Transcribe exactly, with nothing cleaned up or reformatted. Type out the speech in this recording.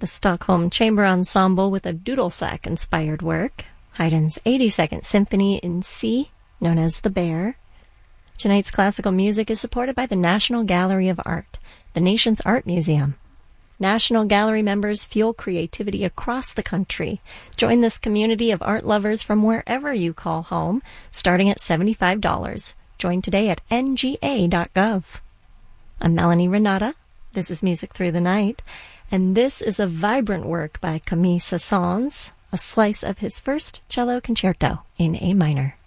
the Stockholm Chamber Ensemble with a Dudelsack-inspired work, Haydn's eighty-second Symphony in C, known as The Bear. Tonight's classical music is supported by the National Gallery of Art, the nation's art museum. National Gallery members fuel creativity across the country. Join this community of art lovers from wherever you call home, starting at seventy-five dollars. Join today at N G A dot gov. I'm Melanie Renata. This is Music Through the Night, and this is a vibrant work by Camille Saint-Saëns, a slice of his first cello concerto in A minor.